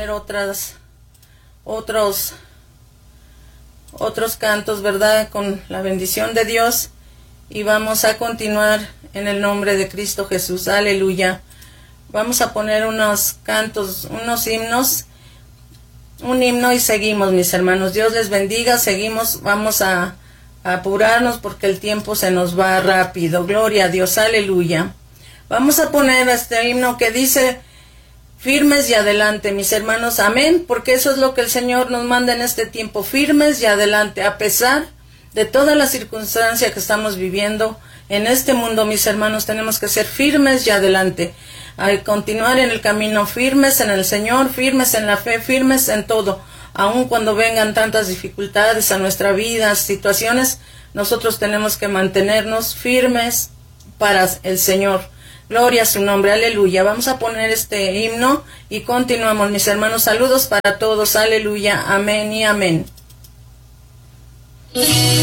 poner otros cantos, ¿verdad? Con la bendición de Dios. Y vamos a continuar en el nombre de Cristo Jesús. Aleluya. Vamos a poner unos cantos, unos himnos. Un himno y seguimos, mis hermanos. Dios les bendiga. Seguimos. Vamos a apurarnos porque el tiempo se nos va rápido. Gloria a Dios. Aleluya. Vamos a poner este himno que dice: firmes y adelante, mis hermanos. Amén. Porque eso es lo que el Señor nos manda en este tiempo. Firmes y adelante. A pesar de todas las circunstancias que estamos viviendo en este mundo, mis hermanos, tenemos que ser firmes y adelante. A continuar en el camino, firmes en el Señor, firmes en la fe, firmes en todo. Aun cuando vengan tantas dificultades a nuestra vida, situaciones, nosotros tenemos que mantenernos firmes para el Señor. Gloria a su nombre, aleluya. Vamos a poner este himno y continuamos, mis hermanos. Saludos para todos, aleluya, amén y amén.